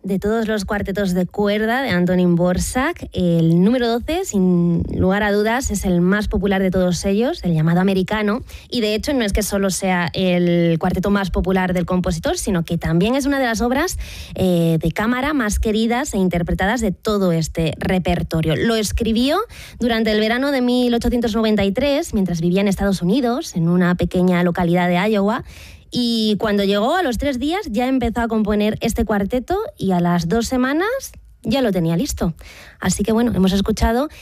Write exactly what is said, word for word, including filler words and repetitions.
de todos los cuartetos de cuerda de Antonín Dvořák. El número doce, sin lugar a dudas, es el más popular de todos ellos, el llamado americano. Y de hecho no es que solo sea el cuarteto más popular del compositor, sino que también es una de las obras eh, de cámara más queridas e interpretadas de todo este repertorio. Lo escribió durante el verano de mil ochocientos noventa y tres, mientras vivía en Estados Unidos, en una pequeña localidad de Iowa. Y cuando llegó, a los tres días, ya empezó a componer este cuarteto y a las dos semanas ya lo tenía listo. Así que bueno, hemos escuchado